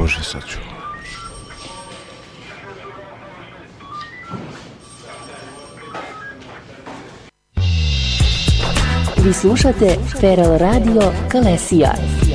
Može, sad ću. Vi slušate Feral Radio Kalesija.